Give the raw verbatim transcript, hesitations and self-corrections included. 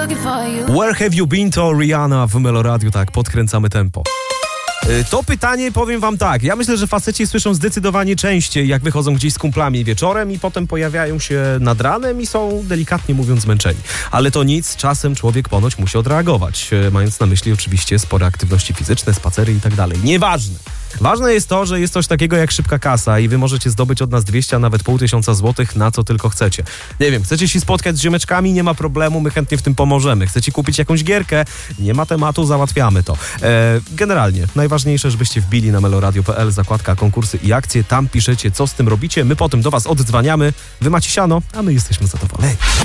Where have you been to Rihanna w Meloradiu, tak, podkręcamy tempo. To pytanie powiem wam tak, ja myślę, że faceci słyszą zdecydowanie częściej, jak wychodzą gdzieś z kumplami wieczorem i potem pojawiają się nad ranem i są, delikatnie mówiąc, zmęczeni. Ale to nic, czasem człowiek ponoć musi odreagować, mając na myśli oczywiście spore aktywności fizyczne, spacery i tak dalej. Nieważne. Ważne jest to, że jest coś takiego jak szybka kasa i wy możecie zdobyć od nas dwieście, a nawet pół tysiąca złotych na co tylko chcecie. Nie wiem, chcecie się spotkać z ziomeczkami? Nie ma problemu, my chętnie w tym pomożemy. Chcecie kupić jakąś gierkę? Nie ma tematu, załatwiamy to. E, generalnie, najważniejsze, żebyście wbili na meloradio kropka p l, zakładka konkursy i akcje, tam piszecie, co z tym robicie, my potem do was oddzwaniamy, wy macie siano, a my jesteśmy zadowoleni.